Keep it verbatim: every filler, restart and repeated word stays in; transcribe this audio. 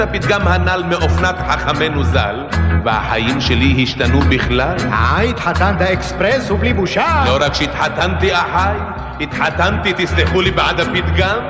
הפתגם הנ"ל מאופנת חכמנו ז"ל, והחיים שלי השתנו בכלל. אה, התחתנת אקספרס ובלי בושה. לא רק שהתחתנתי אחי, התחתנתי, תסלחו לי בעד הפתגם,